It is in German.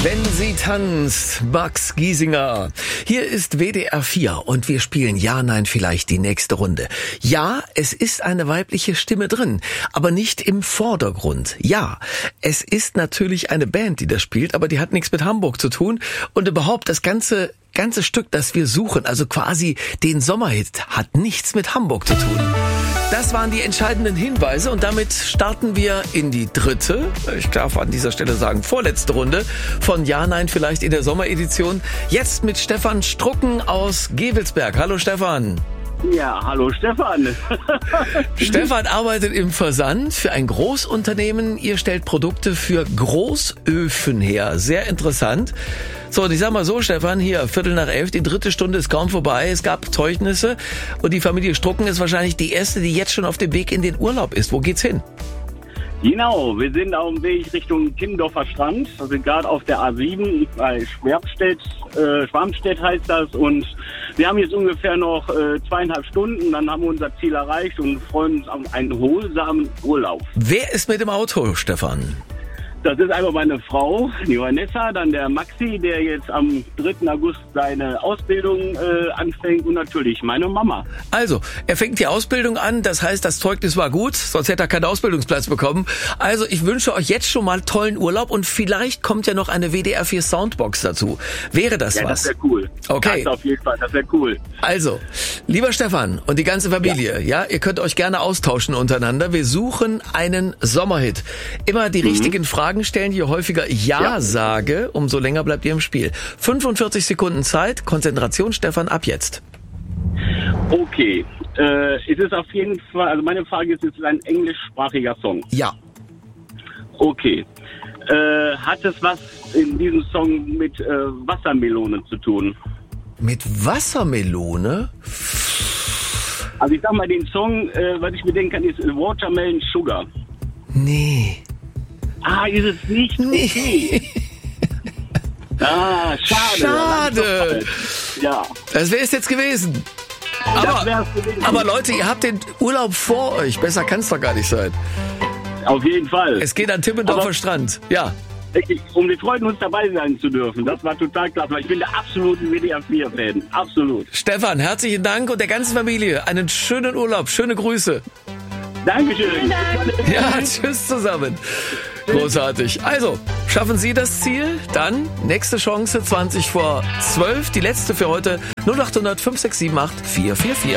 Wenn sie tanzt, Max Giesinger. Hier ist WDR 4 und wir spielen Ja, Nein, vielleicht die nächste Runde. Ja, es ist eine weibliche Stimme drin, aber nicht im Vordergrund. Ja, es ist natürlich eine Band, die das spielt, aber die hat nichts mit Hamburg zu tun. Und überhaupt das ganze Stück, das wir suchen, also quasi den Sommerhit, hat nichts mit Hamburg zu tun. Das waren die entscheidenden Hinweise und damit starten wir in die dritte, ich darf an dieser Stelle sagen, vorletzte Runde von Ja, Nein, vielleicht in der Sommeredition. Jetzt mit Stefan Strucken aus Gevelsberg. Hallo Stefan. Ja, hallo Stefan. Stefan arbeitet im Versand für ein Großunternehmen. Ihr stellt Produkte für Großöfen her. Sehr interessant. So, und ich sag mal so, Stefan, hier, 11:15, die dritte Stunde ist kaum vorbei. Es gab Zeugnisse und die Familie Strucken ist wahrscheinlich die erste, die jetzt schon auf dem Weg in den Urlaub ist. Wo geht's hin? Genau, wir sind auf dem Weg Richtung Timmendorfer Strand. Wir sind gerade auf der A7 bei Schwarmstedt heißt das. Und wir haben jetzt ungefähr noch 2,5 Stunden. Dann haben wir unser Ziel erreicht und freuen uns auf einen erholsamen Urlaub. Wer ist mit dem Auto, Stefan? Das ist einmal meine Frau, die Vanessa, dann der Maxi, der jetzt am 3. August seine Ausbildung anfängt und natürlich meine Mama. Also, er fängt die Ausbildung an, das heißt, das Zeugnis war gut, sonst hätte er keinen Ausbildungsplatz bekommen. Also, ich wünsche euch jetzt schon mal tollen Urlaub und vielleicht kommt ja noch eine WDR 4 Soundbox dazu. Wäre das ja, was? Das wäre cool. Okay. Das auf jeden Fall, das wäre cool. Also, lieber Stefan und die ganze Familie, ja, ihr könnt euch gerne austauschen untereinander. Wir suchen einen Sommerhit. Immer die richtigen Fragen stellen, je häufiger Ja sage, umso länger bleibt ihr im Spiel. 45 Sekunden Zeit, Konzentration, Stefan, ab jetzt. Okay, es ist auf jeden Fall, also meine Frage ist, es ist ein englischsprachiger Song. Ja. Okay, hat es was in diesem Song mit Wassermelone zu tun? Mit Wassermelone? Also ich sag mal, den Song, was ich mir denken kann, ist Watermelon Sugar. Nee. Ah, ist es nicht? Nee. Okay. Ah, schade. Schade. Ja. Das wäre es jetzt gewesen. Aber Leute, ihr habt den Urlaub vor euch. Besser kann es doch gar nicht sein. Auf jeden Fall. Es geht an Timmendorfer Strand. Ja. Und wir freuen uns, dabei sein zu dürfen. Das war total klasse. Ich bin der absolute WDR 4-Fan. Absolut. Stefan, herzlichen Dank und der ganzen Familie einen schönen Urlaub. Schöne Grüße. Dankeschön. Ja, tschüss zusammen. Großartig. Also, schaffen Sie das Ziel? Dann nächste Chance, 20 vor 12. Die letzte für heute 0800 5678 444.